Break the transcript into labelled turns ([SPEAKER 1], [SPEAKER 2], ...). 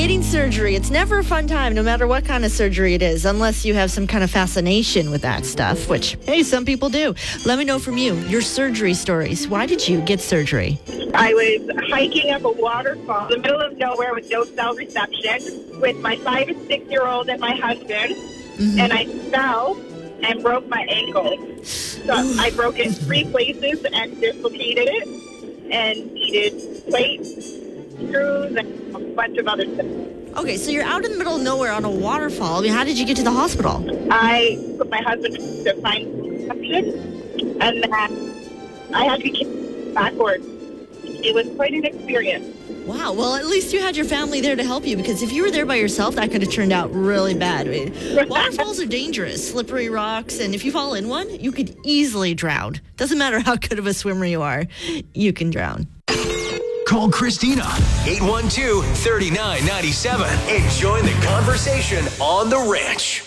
[SPEAKER 1] Getting surgery, it's never a fun time, no matter what kind of surgery it is, unless you have some kind of fascination with that stuff, which, hey, some people do. Let me know from you, your surgery stories. Why did you get surgery?
[SPEAKER 2] I was hiking up a waterfall in the middle of nowhere with no cell reception with my 5 and 6-year-old and my husband, and I fell and broke my ankle. So I broke it 3 places and dislocated it and needed plates, screws, and a bunch of other stuff.
[SPEAKER 1] Okay, so you're out in the middle of nowhere on a waterfall. I mean, how did you get to the hospital?
[SPEAKER 2] I put my husband to find reception, and then I had to get backwards. It was quite an experience.
[SPEAKER 1] Wow, well, at least you had your family there to help you, because if you were there by yourself, that could have turned out really bad. I mean, waterfalls are dangerous, slippery rocks, and if you fall in one, you could easily drown. Doesn't matter how good of a swimmer you are, you can drown.
[SPEAKER 3] Call Christina, 812-3997, and join the conversation on The Ranch.